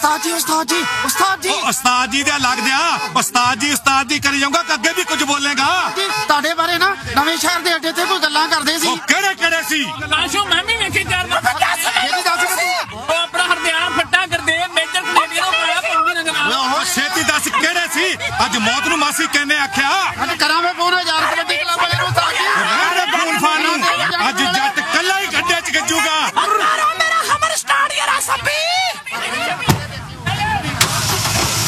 उस्ताद जी उस्ताद जी दे लग दिया उस्ताद जी करी जाऊंगा अगे भी कुछ बोलेगा ਤੁਹਾਡੇ ਬਾਰੇ ਨਾ ਨਵੇਂ ਸ਼ਹਿਰ ਦੇ ਅੱਡੇ ਤੇ ਕੋਈ ਗੱਲਾਂ ਕਰਦੇ ਸੀ ਕਿਹੜੇ ਸੀ ਲਾਸ਼ੋ ਮੈਂ ਵੀ ਵੇਖੀ ਕਰਦਾ ਇਹਦੀ ਦੱਸ ਉਹ ਆਪਣਾ ਹਰਦਿਆਲ ਫੱਟਾ ਕਰਦੇ ਮੇਜਰ ਕਨੇਡੀਅਨ ਨੂੰ ਪਾਇਆ ਪੰਗੀ ਰੰਗ ਨਾਲ ਉਹ ਛੇਤੀ ਦੱਸ ਕਿਹੜੇ ਸੀ ਅੱਜ ਮੌਤ ਨੂੰ ਮਾਸੀ ਕਹਿੰਨੇ ਆਖਿਆ ਅੱਜ ਕਰਾਂ ਮੈਂ ਫੋਨ 1000 ਕਬੱਡੀ ਕਲੱਬ ਵਾਲੇ ਨੂੰ ਉਸਤਾਦ ਜੀ ਫੋਨ ਫਾਨ ਨੂੰ ਅੱਜ ਜੱਟ ਕੱਲਾ ਹੀ ਗੱਡੇ 'ਚ ਗੱਜੂਗਾ